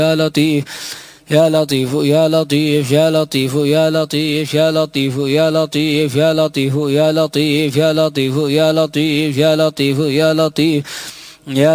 يا لطيف يا لطيف يا لطيف يا لطيف يا لطيف يا لطيف يا لطيف يا لطيف يا لطيف يا لطيف يا لطيف يا لطيف يا لطيف يا